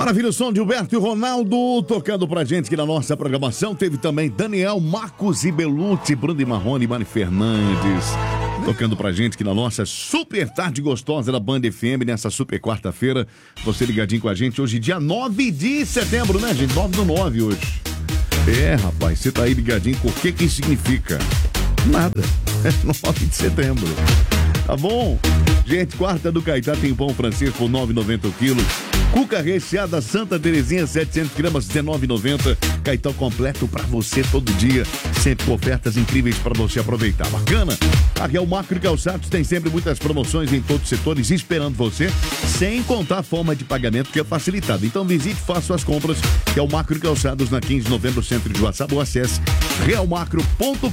Maravilha, o som de Gilberto e Ronaldo tocando pra gente aqui na nossa programação. Teve também Daniel, Marcos e Belucci, Bruno e Marrone e Mari Fernandes tocando pra gente aqui na nossa super tarde gostosa da Band FM nessa super quarta-feira. Você ligadinho com a gente hoje, dia 9 de setembro, né, gente? 9/9 hoje. É, rapaz, você tá aí ligadinho com o que isso significa? Nada. É 9 de setembro. Tá bom? Gente, quarta do Caetá tem pão francês por 9,90 o quilo. Cuca recheada Santa Terezinha, 700 gramas, 19,90. Caetá completo pra você todo dia. Sempre com ofertas incríveis pra você aproveitar. Bacana? A Real Macro Calçados tem sempre muitas promoções em todos os setores esperando você, sem contar a forma de pagamento que é facilitada. Então visite, faça suas compras. Real Macro Calçados na 15 de novembro, centro de Joaçaba, ou acesse realmacro.com.br.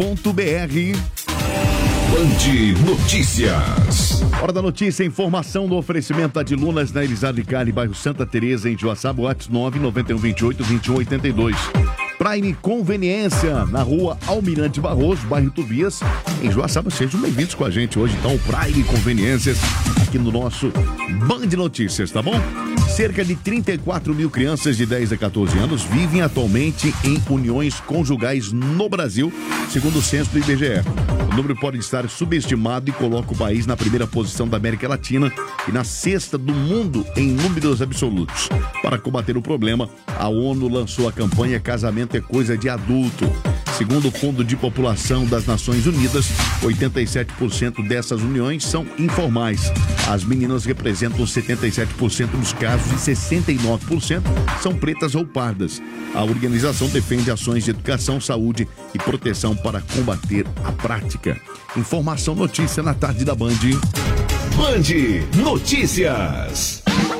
Band Notícias. Hora da notícia, informação do oferecimento de Lunas na Elisade Carne, bairro Santa Teresa, em Joaçaba, WhatsApp 99128-2182. Prime Conveniência, na rua Almirante Barroso, bairro Tobias, em Joaçaba. Sejam bem-vindos com a gente hoje, então, Prime Conveniências, aqui no nosso Band Notícias, tá bom? Cerca de 34 mil crianças de 10 a 14 anos vivem atualmente em uniões conjugais no Brasil, segundo o censo do IBGE. O número pode estar subestimado e coloca o país na primeira posição da América Latina e na sexta do mundo em números absolutos. Para combater o problema, a ONU lançou a campanha Casamento é Coisa de Adulto. Segundo o Fundo de População das Nações Unidas, 87% dessas uniões são informais. As meninas representam 77% dos casos e 69% são pretas ou pardas. A organização defende ações de educação, saúde e proteção para combater a prática. Informação, notícia na tarde da Band. Band Notícias.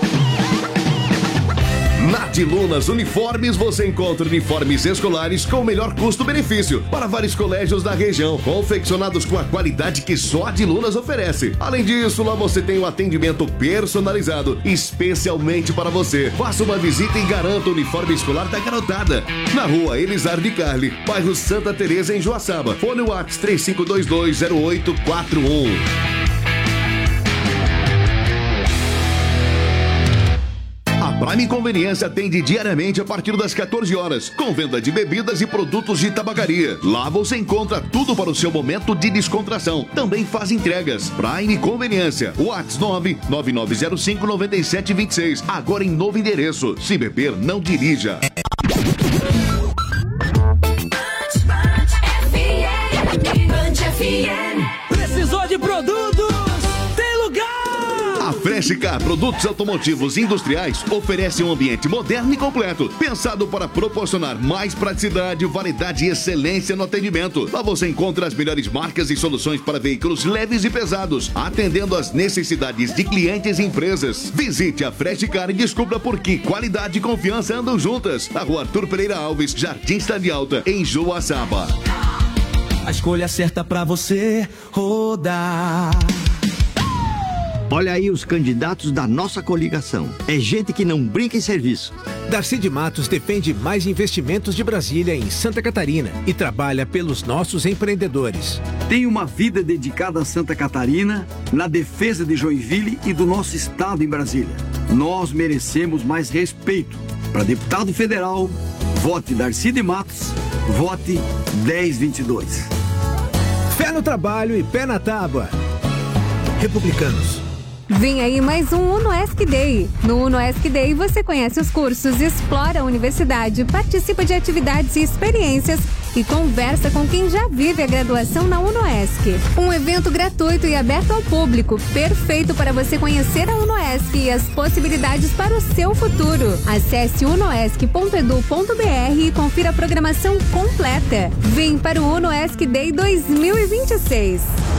Na de Lunas Uniformes você encontra uniformes escolares com o melhor custo-benefício para vários colégios da região, confeccionados com a qualidade que só a de Lunas oferece. Além disso, lá você tem um atendimento personalizado, especialmente para você. Faça uma visita e garanta o uniforme escolar da garotada. Na rua Elisardi Carli, bairro Santa Teresa, em Joaçaba. Fone WhatsApp 35220841. Prime Conveniência atende diariamente a partir das 14 horas, com venda de bebidas e produtos de tabacaria. Lá você encontra tudo para o seu momento de descontração. Também faz entregas. Prime Conveniência. WhatsApp 99905-9726. Agora em novo endereço. Se beber, não dirija. Precisou de produtos? Tem lugar! A Frescar Produtos Automotivos Industriais oferece um ambiente moderno e completo, pensado para proporcionar mais praticidade, variedade e excelência no atendimento. Lá você encontra as melhores marcas e soluções para veículos leves e pesados, atendendo às necessidades de clientes e empresas. Visite a Frescar e descubra por que qualidade e confiança andam juntas. Na rua Arthur Pereira Alves, Jardim Cidade Alta, em Joaçaba. A escolha certa pra você rodar. Olha aí os candidatos da nossa coligação. É gente que não brinca em serviço. Darcy de Matos defende mais investimentos de Brasília em Santa Catarina e trabalha pelos nossos empreendedores. Tem uma vida dedicada a Santa Catarina, na defesa de Joinville e do nosso estado em Brasília. Nós merecemos mais respeito. Para deputado federal, vote Darcy de Matos, vote 1022. Fé no trabalho e pé na tábua. Republicanos. Vem aí mais um UnoESC Day. No UnoESC Day você conhece os cursos, explora a universidade, participa de atividades e experiências e conversa com quem já vive a graduação na UnoESC. Um evento gratuito e aberto ao público, perfeito para você conhecer a UnoESC e as possibilidades para o seu futuro. Acesse unoesc.edu.br e confira a programação completa. Vem para o UnoESC Day 2026.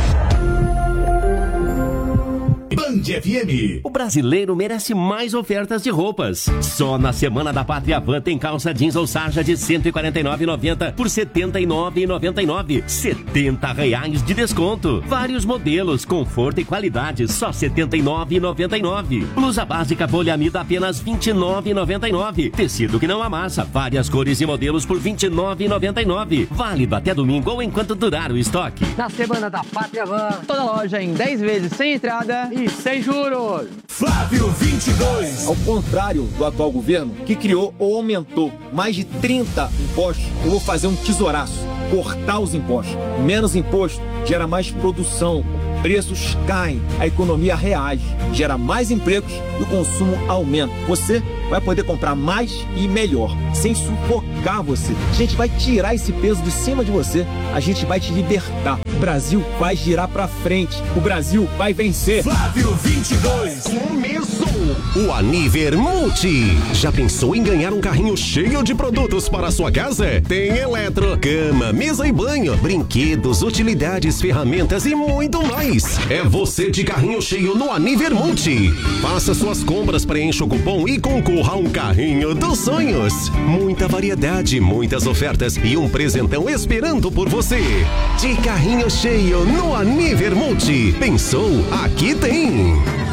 Band FM. O brasileiro merece mais ofertas de roupas. Só na Semana da Pátria Van tem calça jeans ou sarja de R$ 149,90 por R$ 79,99. R$70 de desconto. Vários modelos, conforto e qualidade, só R$ 79,99. Blusa básica poliamida apenas R$ 29,99. Tecido que não amassa, várias cores e modelos por R$ 29,99. Válido até domingo ou enquanto durar o estoque. Na Semana da Pátria Van, toda loja em 10 vezes sem entrada e sem juros. Flávio 22. Ao contrário do atual governo, que criou ou aumentou mais de 30 impostos, eu vou fazer um tesouraço, cortar os impostos. Menos imposto gera mais produção, preços caem, a economia reage, gera mais empregos e o consumo aumenta. Você vai poder comprar mais e melhor, sem sufocar você. A gente vai tirar esse peso de cima de você, a gente vai te libertar. O Brasil vai girar pra frente, o Brasil vai vencer. Flávio 22. Começou o Aniver Multi. Já pensou em ganhar um carrinho cheio de produtos para a sua casa? Tem eletro, cama, mesa e banho, brinquedos, utilidades, ferramentas e muito mais. É você de carrinho cheio no Aniver Multi. Faça suas compras, preencha o cupom e concorra a um carrinho dos sonhos. Muita variedade, muitas ofertas e um presentão esperando por você. De carrinho cheio no Aniver Multi. Pensou? Aqui tem.